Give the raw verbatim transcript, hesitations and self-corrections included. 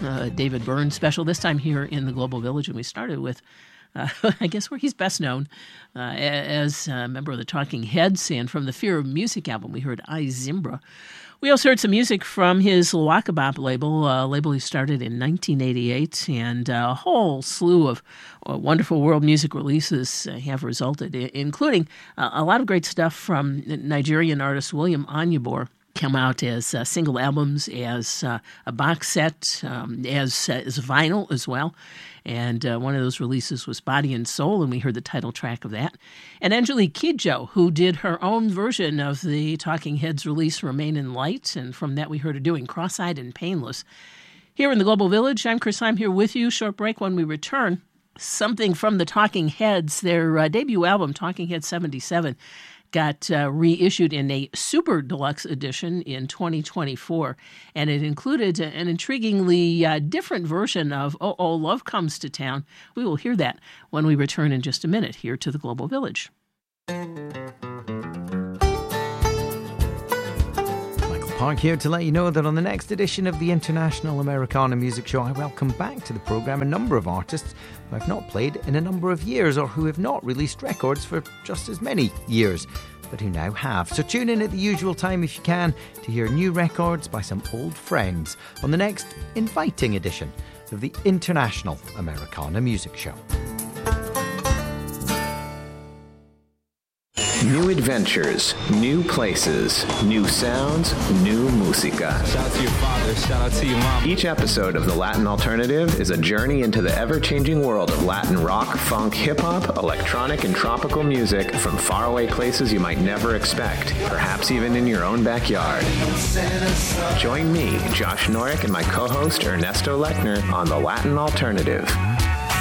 uh, David Byrne special, this time here in the Global Village. And we started with, uh, I guess, where he's best known uh, as a member of the Talking Heads. And from the Fear of Music album, we heard I, Zimbra. We also heard some music from his Lawakabop label, a label he started in nineteen eighty-eight, and a whole slew of uh, wonderful world music releases uh, have resulted, including uh, a lot of great stuff from Nigerian artist William Anyabor. Come out as uh, single albums, as uh, a box set, um, as uh, as vinyl as well. And uh, one of those releases was Body and Soul, and we heard the title track of that. And Angelique Kidjo, who did her own version of the Talking Heads release Remain in Light, and from that we heard her doing Cross-Eyed and Painless. Here in the Global Village, I'm Chris. I'm here with you. Short break. When we return, something from the Talking Heads, their uh, debut album, Talking Heads seventy-seven, got uh, reissued in a super deluxe edition in twenty twenty-four, and it included an intriguingly uh, different version of Oh, Oh, Love Comes to Town. We will hear that when we return in just a minute here to the Global Village. Park here to let you know that on the next edition of the International Americana Music Show, I welcome back to the programme a number of artists who have not played in a number of years or who have not released records for just as many years, but who now have. So tune in at the usual time if you can to hear new records by some old friends on the next inviting edition of the International Americana Music Show. New adventures, new places, new sounds, new musica. Shout out to your father, shout out to your mom. Each episode of The Latin Alternative is a journey into the ever-changing world of Latin rock, funk, hip-hop, electronic, and tropical music from faraway places you might never expect, perhaps even in your own backyard. Join me, Josh Norick, and my co-host Ernesto Lechner on The Latin Alternative.